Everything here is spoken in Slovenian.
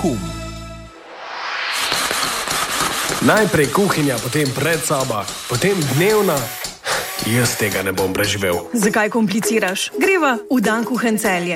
KUM. Najprej kuhinja, potem predsoba, potem dnevna. Jaz tega ne bom preživel. Zakaj kompliciraš? Greva v Dan Kuhem Celje.